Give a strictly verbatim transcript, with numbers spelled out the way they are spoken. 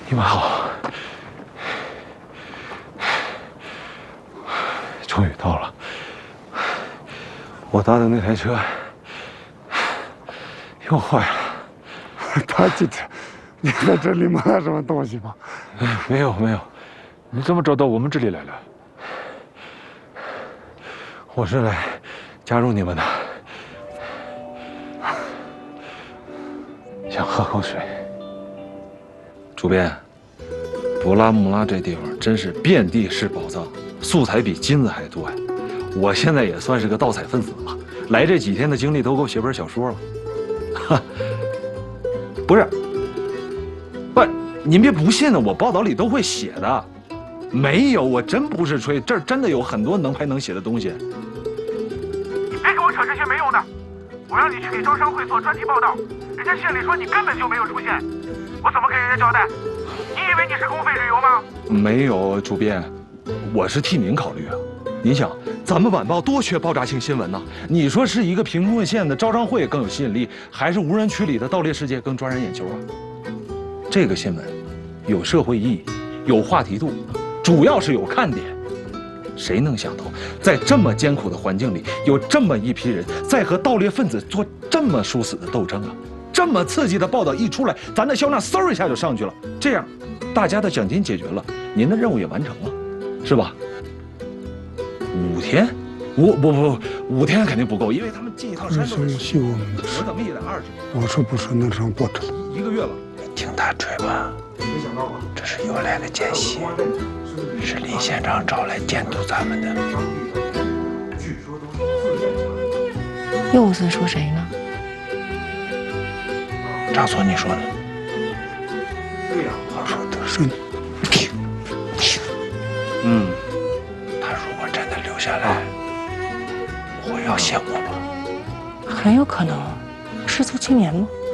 你们好，终于到了。我搭的那台车又坏了。 他今天你在这里买了什么东西吗？ 没有没有， 你怎么找到我们这里来了？ 我是来加入你们的，想喝口水。主编，布拉姆拉这地方真是遍地是宝藏，素材比金子还多呀！我现在也算是个盗采分子了，来这几天的经历都够写本小说了。哈，不是，不，您别不信呢，我报道里都会写的。没有，我真不是吹，这儿真的有很多能拍能写的东西。 你别给我扯这些没用的，我让你去给招商会做专题报道，人家县里说你根本就没有出现，我怎么给人家交代？你以为你是公费旅游吗？ 没有，主编，我是替您考虑啊。您想，咱们晚报多缺爆炸性新闻呢？你说是一个贫困县的招商会更有吸引力，还是无人区里的盗猎事件更抓人眼球啊？这个新闻有社会意义，有话题度，主要是有看点。谁能想到，在这么艰苦的环境里，有这么一批人在和盗猎分子做这么殊死的斗争啊！这么刺激的报道一出来，咱的销量嗖一下就上去了。这样，大家的奖金解决了，您的任务也完成了，是吧？五天？五不不五天肯定不够，因为他们进一趟山都是希望的我怎么也得二十。 我说不是能上过着了， 一个月吧。 听他吹吧，这是又来个奸细，是林县长找来监督咱们的。 又在说谁呢？ 张所，你说呢？ 我说的是你。 嗯， 他如果真的留下来，我要谢我吗？ 很有可能，失足青年吗？